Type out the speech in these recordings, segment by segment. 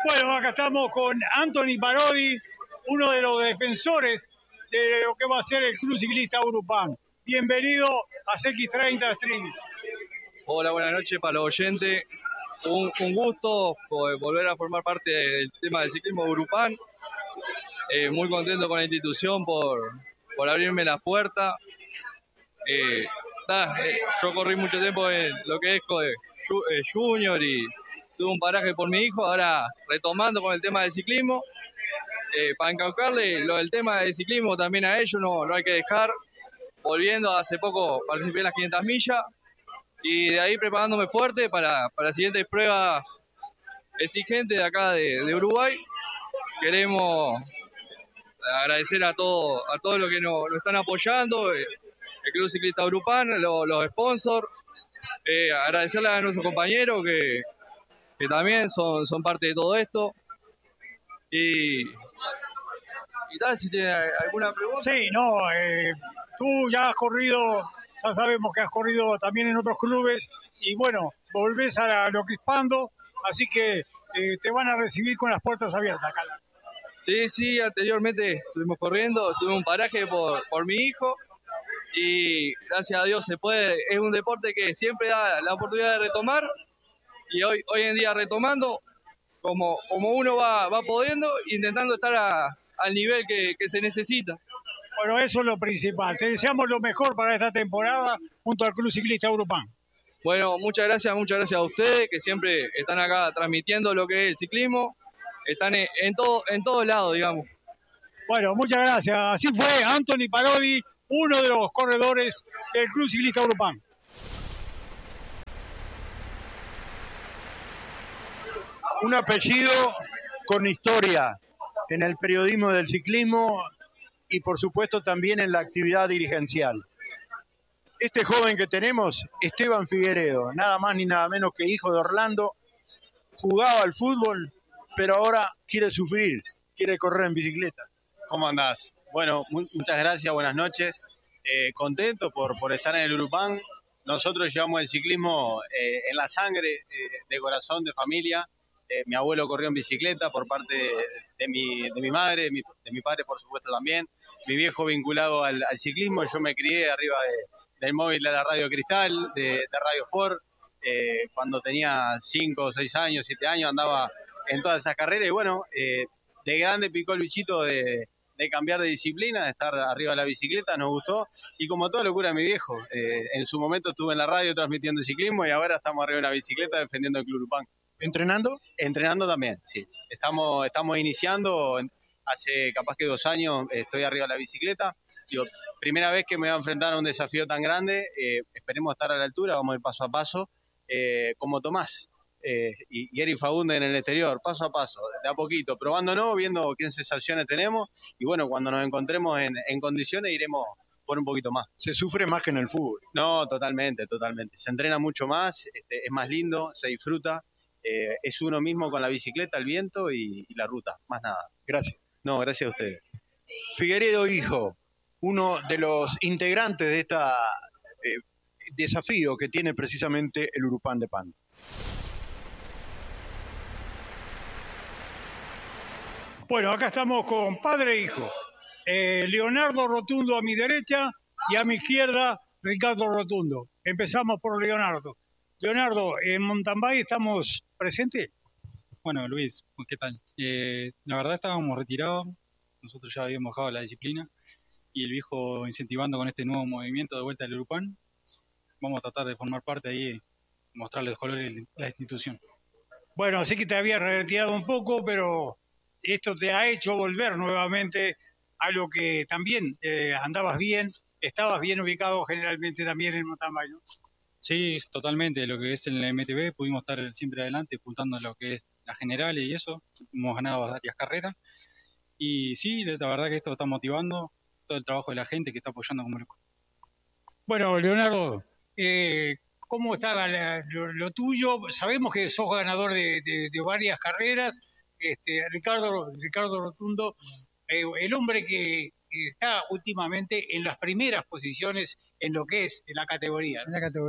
Bueno, acá estamos con Anthony Parodi, uno de los defensores de lo que va a ser el Club Ciclista Urupán. Bienvenido a CX30 Stream. Hola, buenas noches para los oyentes. Un gusto volver a formar parte del tema del ciclismo de Urupán. Muy contento con la institución por abrirme las puertas. Yo corrí mucho tiempo en lo que es Junior y tuve un paraje por mi hijo. Ahora retomando con el tema del ciclismo. Para encaucarle lo del tema del ciclismo también a ellos, no hay que dejar. Volviendo, hace poco participé en las 500 millas. Y de ahí preparándome fuerte para las siguientes pruebas exigentes de acá de Uruguay. Queremos agradecer a todos los que nos están apoyando, el Club Ciclista Urupán, los sponsors, agradecerle a nuestros compañeros que también son parte de todo esto. Y tal, si tiene alguna pregunta. Sí, no, tú ya has corrido, ya sabemos que has corrido también en otros clubes y bueno, volvés a lo que es Pando, así que te van a recibir con las puertas abiertas, Cala. Sí, anteriormente estuvimos corriendo, tuve un paraje por mi hijo y gracias a Dios se puede. Es un deporte que siempre da la oportunidad de retomar y hoy en día retomando, como uno va pudiendo, intentando estar al nivel que se necesita. Bueno, eso es lo principal. Te deseamos lo mejor para esta temporada junto al Club Ciclista Urupán. Bueno, muchas gracias a ustedes que siempre están acá transmitiendo lo que es el ciclismo. Están en todos lados, digamos. Bueno, muchas gracias. Así fue Anthony Parodi, uno de los corredores del Club Ciclista Urupán. Un apellido con historia en el periodismo del ciclismo y por supuesto también en la actividad dirigencial. Este joven que tenemos, Esteban Figueredo, nada más ni nada menos que hijo de Orlando, jugaba al fútbol, pero ahora quiere sufrir, quiere correr en bicicleta. ¿Cómo andás? Bueno, muchas gracias, buenas noches. Contento por estar en el Urupán. Nosotros llevamos el ciclismo en la sangre, de corazón, de familia. Mi abuelo corrió en bicicleta por parte de mi madre, de mi padre por supuesto también. Mi viejo vinculado al ciclismo, yo me crié arriba del móvil de la Radio Cristal, de Radio Sport. Cuando tenía 5 o 6 años, 7 años, andaba en todas esas carreras y bueno, de grande picó el bichito de cambiar de disciplina, de estar arriba de la bicicleta, nos gustó, y como toda locura de mi viejo, en su momento estuve en la radio transmitiendo ciclismo y ahora estamos arriba de la bicicleta defendiendo el Club Urupán. ¿Entrenando? Entrenando también, sí. Estamos iniciando, hace capaz que 2 años estoy arriba de la bicicleta. Digo, primera vez que me voy a enfrentar a un desafío tan grande, esperemos estar a la altura, vamos a ir paso a paso, como Tomás y Eric Fagundes en el exterior, paso a paso, de a poquito, probándonos, viendo qué sensaciones tenemos, y bueno, cuando nos encontremos en condiciones iremos por un poquito más. Se sufre más que en el fútbol. No, totalmente. Se entrena mucho más, es más lindo, se disfruta. Es uno mismo con la bicicleta, el viento y la ruta, más nada. Gracias. No, gracias a ustedes. Figueredo hijo, uno de los integrantes de este desafío que tiene precisamente el Urupán de Pando. Bueno, acá estamos con padre e hijo. Leonardo Rotundo a mi derecha y a mi izquierda Ricardo Rotundo. Empezamos por Leonardo. Leonardo, ¿en mountain bike estamos presentes? Bueno, Luis, ¿qué tal? La verdad estábamos retirados, nosotros ya habíamos dejado la disciplina y el viejo incentivando con este nuevo movimiento de vuelta al Urupán. Vamos a tratar de formar parte ahí, mostrarle los colores de la institución. Bueno, así que te habías retirado un poco, pero esto te ha hecho volver nuevamente a lo que también andabas bien, estabas bien ubicado generalmente también en mountain bike, ¿no? Sí, totalmente. Lo que es en la MTB pudimos estar siempre adelante, disputando lo que es la general y eso. Hemos ganado varias carreras. Y sí, la verdad que esto está motivando todo el trabajo de la gente que está apoyando como loco. Bueno, Leonardo, ¿cómo está lo tuyo? Sabemos que sos ganador de varias carreras. Ricardo Rotundo, el hombre que está últimamente en las primeras posiciones en lo que es la categoría, ¿no? En la categoría.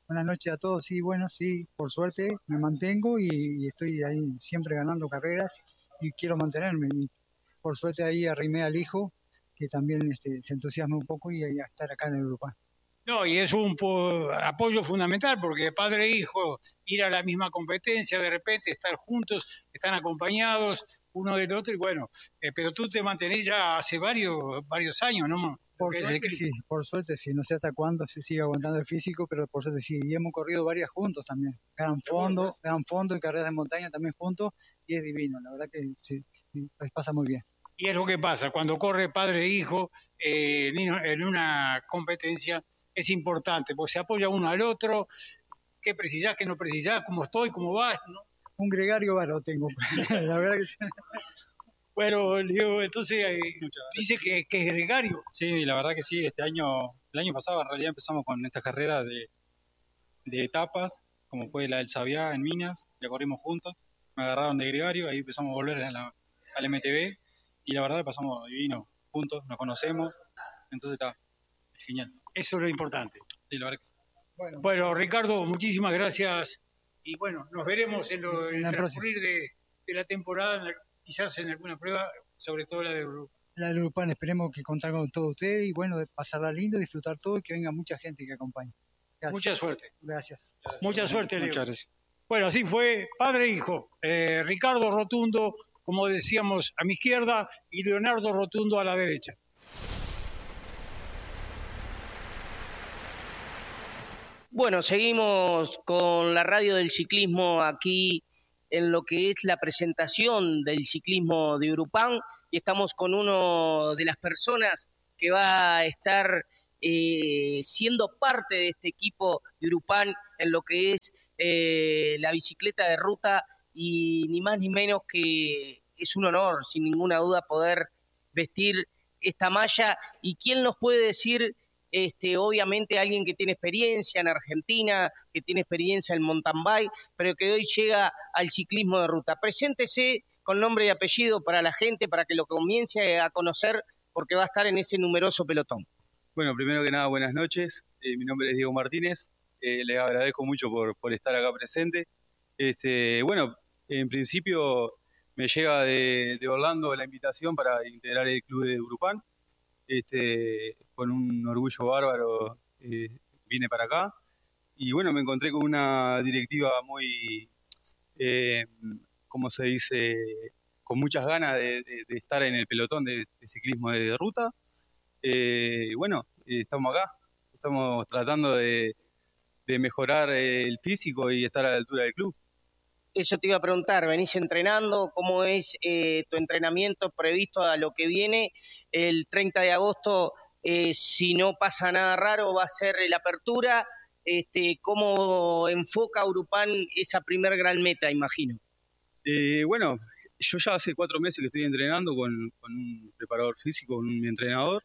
Buenas noches a todos. Sí, bueno, sí, por suerte me mantengo y estoy ahí siempre ganando carreras y quiero mantenerme. Y por suerte ahí arrimé al hijo, que también se entusiasma un poco y a estar acá en el grupo. No, y es un apoyo fundamental porque padre e hijo, ir a la misma competencia, de repente estar juntos, están acompañados uno del otro y bueno, pero tú te mantenés ya hace varios años, ¿no? Por suerte sí, no sé hasta cuándo se sigue aguantando el físico, pero por suerte sí, y hemos corrido varias juntos también, gran fondo y carreras de montaña también juntos y es divino, la verdad que sí, pasa muy bien. Y es lo que pasa, cuando corre padre e hijo en una competencia es importante, porque se apoya uno al otro, qué precisás, qué no precisás, cómo estoy, cómo vas, ¿no? Un gregario bárbaro tengo, la verdad que sí. Bueno, Leo, entonces dice que es gregario. Sí, la verdad que sí, el año pasado en realidad empezamos con esta carrera de etapas, como fue la del Sabiá en Minas, la corrimos juntos, me agarraron de gregario, ahí empezamos a volver al MTB y la verdad que pasamos divino, juntos, nos conocemos, entonces está genial. Eso es lo importante. Sí, la verdad que sí. Bueno, Ricardo, muchísimas gracias y bueno, nos veremos en el transcurrir de la temporada, quizás en alguna prueba, sobre todo la de Europa. La de Urupan, esperemos que contar con todos ustedes y bueno, de pasarla lindo, disfrutar todo y que venga mucha gente que acompañe. Gracias. Mucha suerte. Gracias. Mucha suerte, Leo. Muchas gracias. Bueno, así fue padre e hijo. Ricardo Rotundo, como decíamos, a mi izquierda y Leonardo Rotundo a la derecha. Bueno, seguimos con la radio del ciclismo aquí en lo que es la presentación del ciclismo de Urupán y estamos con una de las personas que va a estar siendo parte de este equipo de Urupán en lo que es la bicicleta de ruta y ni más ni menos que es un honor, sin ninguna duda, poder vestir esta malla. ¿Y quién nos puede decir? Obviamente alguien que tiene experiencia en Argentina, que tiene experiencia en mountain bike, pero que hoy llega al ciclismo de ruta. Preséntese con nombre y apellido para la gente, para que lo comience a conocer, porque va a estar en ese numeroso pelotón. Bueno, primero que nada, buenas noches. Mi nombre es Diego Martínez. Les agradezco mucho por estar acá presente. Bueno, en principio me llega de Orlando la invitación para integrar el club de Urupán. Con un orgullo bárbaro vine para acá y bueno, me encontré con una directiva muy, ¿cómo se dice?, con muchas ganas de estar en el pelotón de ciclismo de ruta. Bueno, estamos acá, estamos tratando de mejorar el físico y estar a la altura del club. Eso te iba a preguntar, ¿venís entrenando? ¿Cómo es tu entrenamiento previsto a lo que viene? El 30 de agosto, si no pasa nada raro, va a ser la apertura. ¿Cómo enfoca Urupán esa primer gran meta, imagino? Bueno, yo ya hace 4 meses que estoy entrenando con un preparador físico, con mi entrenador,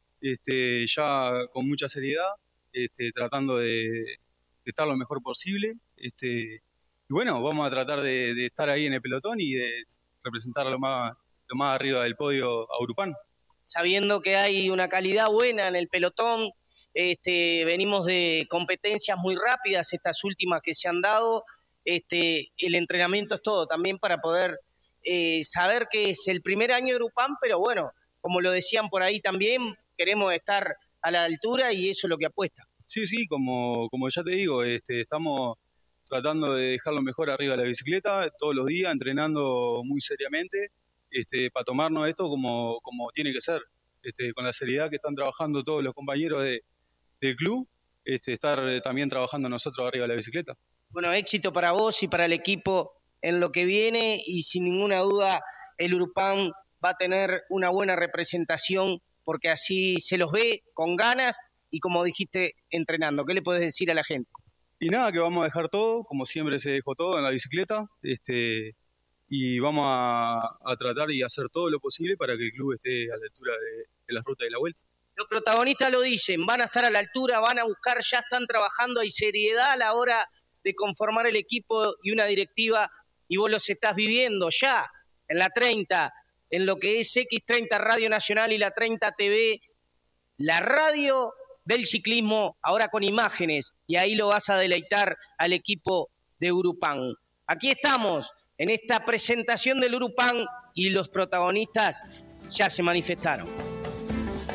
ya con mucha seriedad, tratando de estar lo mejor posible. Y bueno, vamos a tratar de estar ahí en el pelotón y de representar lo más arriba del podio a Urupán. Sabiendo que hay una calidad buena en el pelotón, venimos de competencias muy rápidas, estas últimas que se han dado, el entrenamiento es todo también para poder saber que es el primer año de Urupán, pero bueno, como lo decían por ahí también, queremos estar a la altura y eso es lo que apuesta. Sí, como ya te digo, estamos tratando de dejarlo mejor arriba de la bicicleta, todos los días, entrenando muy seriamente, para tomarnos esto como tiene que ser, con la seriedad que están trabajando todos los compañeros del club, estar también trabajando nosotros arriba de la bicicleta. Bueno, éxito para vos y para el equipo en lo que viene y sin ninguna duda el Urupán va a tener una buena representación porque así se los ve con ganas y como dijiste, entrenando. ¿Qué le puedes decir a la gente? Y nada, que vamos a dejar todo, como siempre se dejó todo en la bicicleta, y vamos a tratar y hacer todo lo posible para que el club esté a la altura de las rutas de la vuelta. Los protagonistas lo dicen, van a estar a la altura, van a buscar, ya están trabajando, hay seriedad a la hora de conformar el equipo y una directiva, y vos los estás viviendo ya en la 30, en lo que es X30 Radio Nacional y la 30 TV, la radio del ciclismo, ahora con imágenes, y ahí lo vas a deleitar al equipo de Urupán. Aquí estamos, en esta presentación del Urupán, y los protagonistas ya se manifestaron.